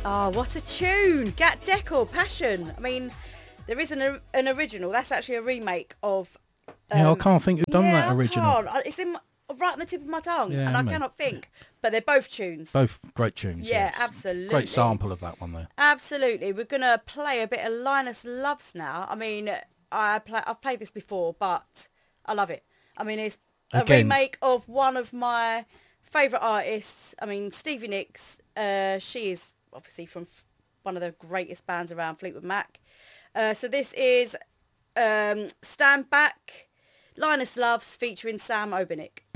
Oh, what a tune! Gat Deco, Passion. I mean, there is an original. That's actually a remake of... I can't think who done that original. I can't. It's right on the tip of my tongue, Yeah, and I mate. cannot think. But they're both tunes. Both great tunes. Yeah, yes. absolutely. Great sample of that one there. Absolutely. We're going to play a bit of Linus Loves now. I mean, I've played this before, but I love it. I mean, it's a remake of one of my favourite artists. I mean, Stevie Nicks. She is obviously from one of the greatest bands around, Fleetwood Mac. So this is Stand Back, Linus Loves featuring Sam Obernick.